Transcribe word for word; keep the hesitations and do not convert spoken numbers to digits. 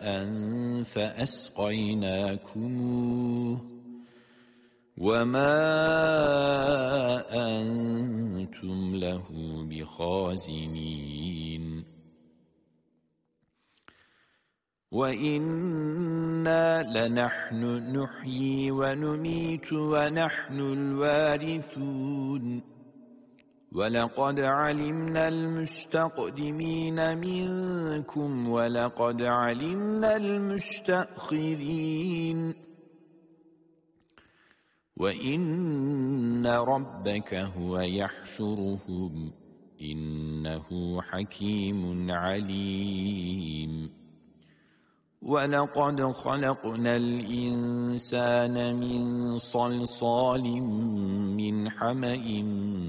فأسقيناكموه وما أنتم له بخازنين وإنا لنحن نحيي ونميت ونحن الوارثون ولقد علمنا المستقدمين منكم ولقد علمنا المستأخرين وإن ربك هو يحشرهم إنه حكيم عليم ولقد خلقنا الإنسان من صلصال من حمأ